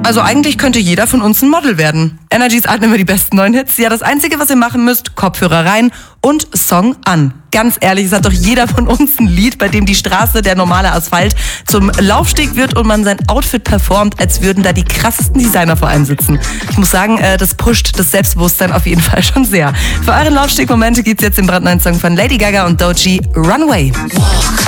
Also eigentlich könnte jeder von uns ein Model werden. Energies atmen immer die besten neuen Hits. Ja, das Einzige, was ihr machen müsst, Kopfhörer rein und Song an. Ganz ehrlich, es hat doch jeder von uns ein Lied, bei dem die Straße, der normale Asphalt, zum Laufsteg wird und man sein Outfit performt, als würden da die krassesten Designer vor einem sitzen. Ich muss sagen, das pusht das Selbstbewusstsein auf jeden Fall schon sehr. Für eure Laufstegmomente gibt's jetzt den brandneuen Song von Lady Gaga und Doechii, Runway.